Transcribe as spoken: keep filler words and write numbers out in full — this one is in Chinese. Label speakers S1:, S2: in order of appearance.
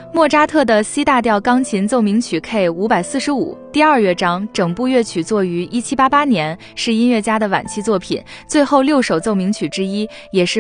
S1: 莫扎特的 C 大调钢琴奏鸣曲 K 五百四十五第二乐章，整部乐曲作于一七八八年，是音乐家的晚期作品，最后六首奏鸣曲之一，也是